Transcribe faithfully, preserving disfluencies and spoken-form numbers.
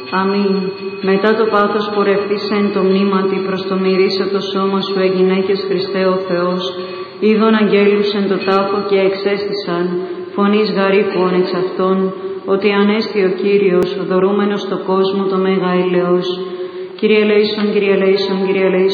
Αμήν. Μετά το πάθος πορευθήσεν το μνήματι προς το μυρίσατο σώμα σου ε γυναίκες Χριστέ ο Θεός, είδον αγγέλους εν το τάφο και εξέστησαν, φωνής γαρύπουον εξ αυτών, ότι ανέστη ο Κύριος, δωρούμενος στο κόσμο το μέγα έλεος. Κύριε ελέησον, Κύριε ελέησον, Κύριε ελέησον.